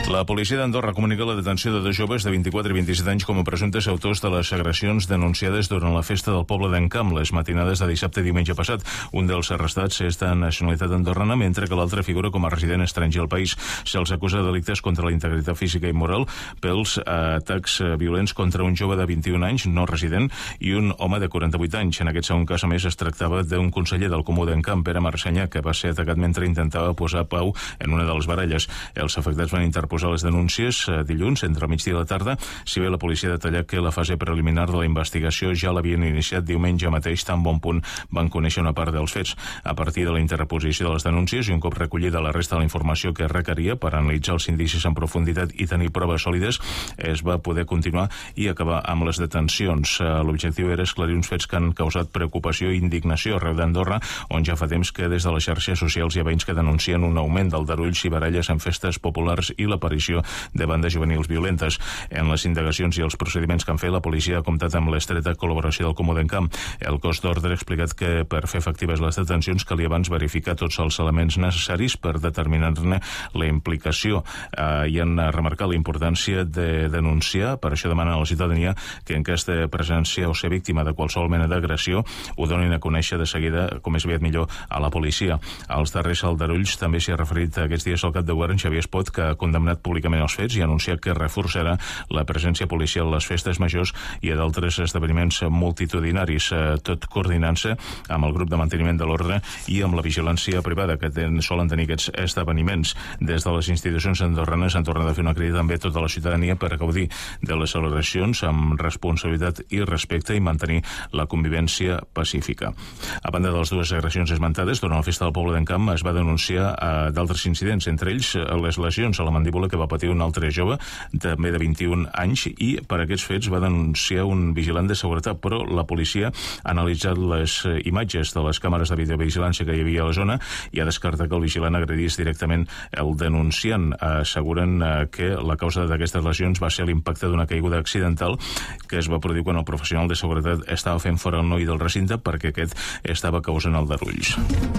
La policia d'Andorra comunica la detenció de dos joves de 24 i 27 anys com a presumptes autors de les agressions denunciades durant la festa del poble d'Encamp les matinades de dissabte i diumenge passat. Un dels arrestats és de nacionalitat andorrana, mentre que l'altre figura com a resident estranger al país. Se'ls acusa de delictes contra la integritat física i moral pels atacs violents contra un jove de 21 anys, no resident, i un home de 48 anys. En aquest segon cas, a més, es tractava d'un conseller del Comú d'Encamp, Pere Marsenya, que va ser atacat mentre intentava posar pau en una de les baralles. Els afectats van interposar les denúncies dilluns entre el migdia i la tarda, si bé la policia ha detallat que la fase preliminar de la investigació ja l'havien iniciat diumenge mateix, tan bon punt van conèixer una part dels fets. A partir de la interposició de les denúncies i un cop recollida la resta de la informació que requeria per analitzar els indicis en profunditat i tenir proves sòlides, es va poder continuar i acabar amb les detencions. L'objectiu era esclarir uns fets que han causat preocupació i indignació arreu d'Andorra, on ja fa temps que des de les xarxes socials hi ha veïns que denuncien un augment d'aldarulls i baralles en festes populars i l'aparició de bandes juvenils violentes. En les indagacions i els procediments que han fet, la policia ha comptat amb l'estreta col·laboració del Comú d'Encamp. El cos d'ordre ha explicat que per fer efectives les detencions calia abans verificar tots els elements necessaris per determinar-ne la implicació. I han remarcat la importància de denunciar, per això demanen a la ciutadania que en cas de presència o ser víctima de qualsevol mena d'agressió ho donin a conèixer de seguida, com és aviat millor, a la policia. Als darrers aldarulls també s'hi ha referit aquests dies el cap de govern, Xavier Espot, que ha condemnat públicament els fets i ha anunciat que reforçarà la presència policial a les festes majors i a d'altres esdeveniments multitudinaris, tot coordinant-se amb el grup de manteniment de l'ordre i amb la vigilància privada que solen tenir aquests esdeveniments. Des de les institucions andorranes han tornat a fer una crida també a tota la ciutadania per gaudir de les celebracions amb responsabilitat i respecte i mantenir la convivència pacífica. A banda de les dues agressions esmentades, durant la festa del poble d'Encamp es va denunciar d'altres incidents, entre ells les lesions a la mandíbula que va patir un altre jove, també de 21 anys, i per aquests fets va denunciar un vigilant de seguretat, però la policia ha analitzat les imatges de les càmeres de videovigilància que hi havia a la zona i ha descartat que el vigilant agredís directament el denunciant. Asseguren que la causa d'aquestes lesions va ser l'impacte d'una caiguda accidental que es va produir quan el professional de seguretat estava fent fora el noi del recinte perquè aquest estava causant aldarulls.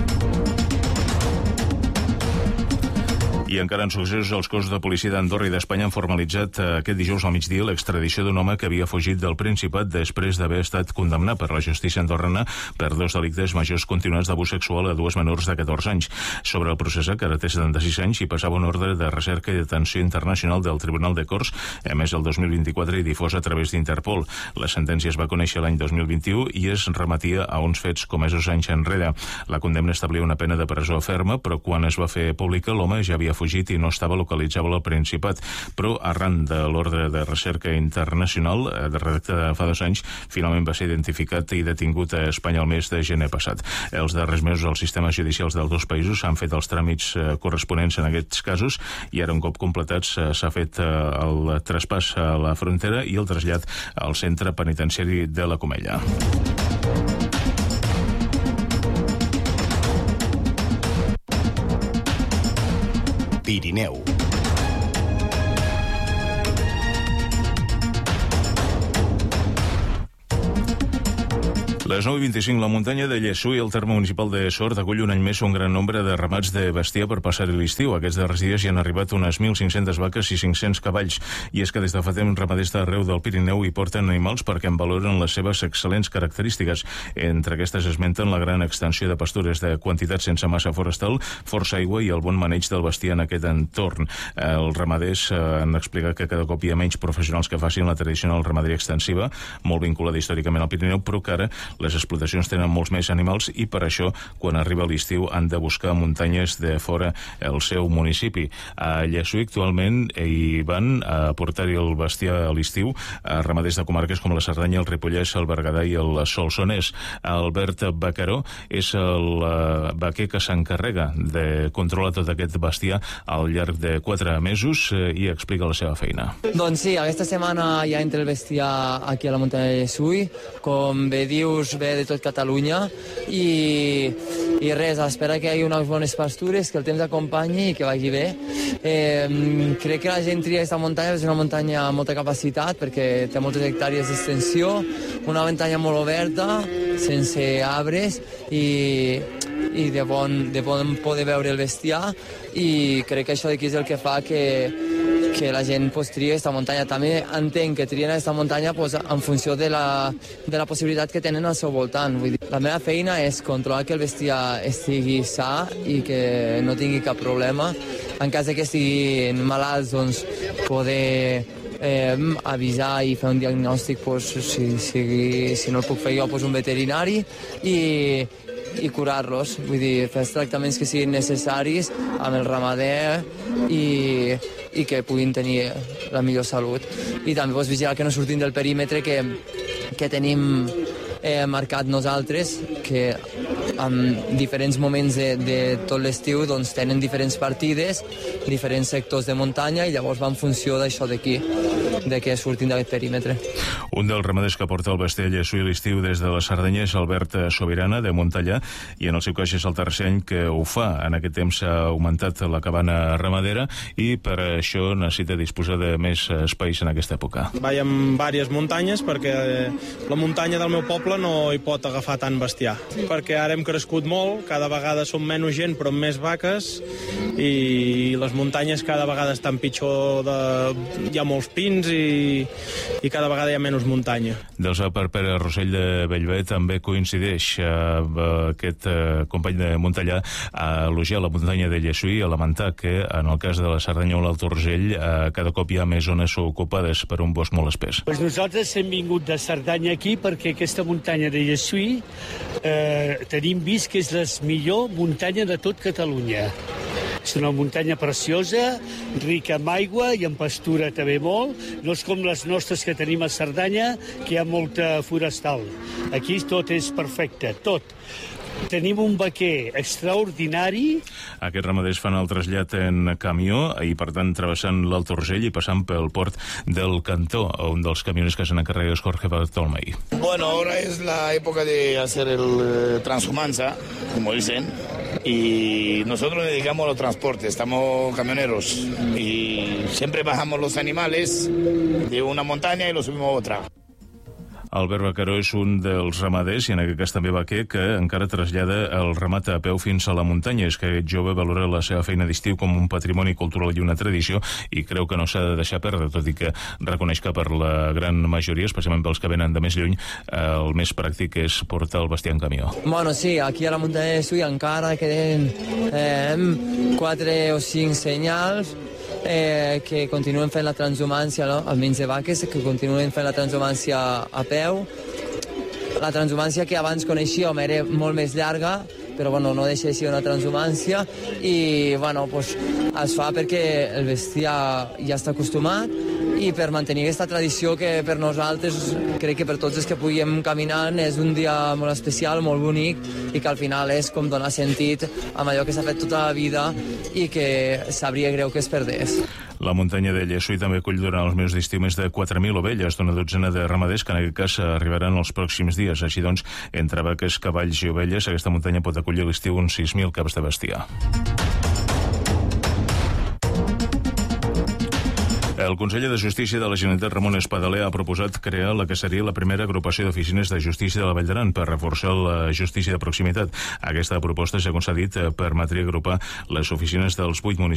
I encara en successos, els cossos de policia d'Andorra i d'Espanya han formalitzat aquest dijous al migdia l'extradició d'un home que havia fugit del Principat després d'haver estat condemnat per la justícia andorrana per dos delictes majors continuats d'abús sexual a dues menors de 14 anys. Sobre el processat, que ara té 76 anys, hi passava un ordre de recerca i detenció internacional del Tribunal de Corts, emès el 2024 i difós a través d'Interpol. La sentència es va conèixer l'any 2021 i es remetia a uns fets comesos anys enrere. La condemna establia una pena de presó ferma, però quan es va fer pública, l'home ja havia fugit i no estava localitzable al Principat, però arran de l'ordre de recerca internacional redactada fa 2 anys, finalment va ser identificat i detingut a Espanya el mes de gener passat. Els darrers mesos els sistemes judicials dels dos països han fet els tràmits corresponents en aquests casos i ara, un cop completats, s'ha fet el traspàs a la frontera i el trasllat al centre penitenciari de la Comella. Pirineu. Les 9:25, la muntanya de Llessui, el terme municipal de Sort, acull un any més un gran nombre de ramats de bestiar per passar l'estiu. Aquests darrers dies hi han arribat unes 1.500 vaques i 500 cavalls. I és que des de fa temps ramaders d'arreu del Pirineu hi porten animals perquè en valoren les seves excel·lents característiques. Entre aquestes esmenten la gran extensió de pastures de quantitat sense massa forestal, força aigua i el bon maneig del bestiar en aquest entorn. Els ramaders han explicat que cada cop hi ha menys professionals que facin la tradicional ramaderia extensiva, molt vinculada històricament al Pirineu, però que ara les explotacions tenen molts més animals i per això, quan arriba l'estiu, han de buscar muntanyes de fora el seu municipi. A Llessui actualment hi van a portar-hi el bestiar a l'estiu a ramaders de comarques com la Cerdanya, el Ripollès, el Berguedà i el Solsonès. Albert Bacaró és el vaquer que s'encarrega de controlar tot aquest bestiar al llarg de 4 mesos i explica la seva feina. Doncs sí, aquesta setmana ja entra el bestiar aquí a la muntanya de Llessui. Com bé dius, ve de tot Catalunya i res, a esperar que hi hagi unes bones pastures, que el temps acompanyi i que vagi bé. Crec que la gent tria aquesta muntanya, és una muntanya amb molta capacitat perquè té moltes hectàrees d'extensió, una muntanya molt oberta, sense arbres i de bon poder veure el bestiar, i crec que això d'aquí és el que fa que que la gent tria aquesta muntanya. També entenc que trien aquesta muntanya en funció de la possibilitat que tenen al seu voltant. Vull dir, la meva feina és controlar que el bestiar estigui sa i que no tingui cap problema. En cas que estiguin malalts, doncs poder avisar i fer un diagnòstic, si no el puc fer jo, un veterinari i curar-los, vull dir, fer els tractaments que siguin necessaris amb el ramader i que puguin tenir la millor salut. I també vigilar que no surtin del perímetre que tenim marcat nosaltres, que en diferents moments de tot l'estiu doncs, tenen diferents partides, diferents sectors de muntanya, i llavors va en funció d'això d'aquí, de que surtin d'aquest perímetre. Un dels ramaders que porta el bestiar llessui a l'estiu des de la Cerdanya és Albert Sobirana, de Montellà, i en el seu cas és el tercer any que ho fa. En aquest temps s'ha augmentat la cabana ramadera i per això necessita disposar de més espais en aquesta època. Vaig amb diverses muntanyes perquè la muntanya del meu poble no hi pot agafar tant bestiar, perquè ara hem crescut molt, cada vegada som menys gent però amb més vaques, i les muntanyes cada vegada estan pitjor, hi ha molts pins i cada vegada hi ha menys muntanya. Dels per Pere Rossell de Bellver també coincideix aquest company de Montellà a elogiar la muntanya de Llessui i a lamentar que en el cas de la Cerdanya o l'Alt Urgell cada cop hi ha més zones ocupades per un bosc molt espès. Pues nosaltres hem vingut de Cerdanya aquí perquè aquesta muntanya de Llessui tenim vist que és la millor muntanya de tot Catalunya. És una muntanya preciosa, rica en aigua i en pastura també molt. No és com les nostres que tenim a Cerdanya, que hi ha molta forestal. Aquí tot és perfecte, tot. Tenim un vaquer extraordinari. Aquests ramaders fan el trasllat en camió i, per tant, travessant l'Alt Urgell i passant pel port del Cantó. Un dels camioners que se n'encarrega és Jorge Bartolomei. Bueno, ahora es la época de hacer el transhumanza, como dicen, y nosotros nos dedicamos a los transportes, estamos camioneros y siempre bajamos los animales de una montaña y los subimos a otra. Albert Bacaró és un dels ramaders, i en aquest cas també vaquer, que encara trasllada el ramat a peu fins a la muntanya. És que aquest jove valora la seva feina d'estiu com un patrimoni cultural i una tradició i creu que no s'ha de deixar perdre, tot i que reconeix que per la gran majoria, especialment pels que venen de més lluny, el més pràctic és portar el bestiar en camió. Bueno, sí, aquí a la muntanya de Llessui encara queden 4 o 5 senyals que continuen fent la transhumància, no? Almenys de vaques, que continuen fent la transhumància a peu. La transhumància que abans coneixíem era molt més llarga, però bueno, no deixa de ser una transhumància i bueno, pues, es fa perquè el bestiar ja està acostumat i per mantenir aquesta tradició que per nosaltres, crec que per tots els que puguem caminar, és un dia molt especial, molt bonic, i que al final és com donar sentit amb allò que s'ha fet tota la vida i que sabria greu que es perdés. La muntanya de Llessui també acull durant els mesos d'estiu més de 4.000 ovelles d'una dotzena de ramaders que en aquest cas arribaran els pròxims dies. Així doncs, entre vaques, cavalls i ovelles, aquesta muntanya pot acollir a l'estiu uns 6.000 caps de bestiar. El conseller de Justícia de la Generalitat, Ramon Espadaler, ha proposat crear la que seria la primera agrupació d'oficines de justícia de la Vall d'Aran per reforçar la justícia de proximitat. Aquesta proposta, segons s'ha dit, permetria agrupar les oficines dels 8 municipis